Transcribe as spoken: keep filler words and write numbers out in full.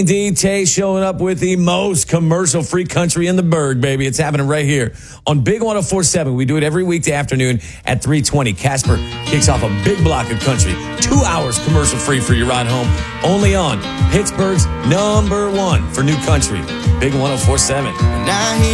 D Tay showing up with the most commercial-free country in the burg, baby. It's happening right here on Big one oh four point seven. We do it every weekday afternoon at three twenty. Casper kicks off a big block of country. Two hours commercial-free for your ride home. Only on Pittsburgh's number one for new country. Big one oh four point seven.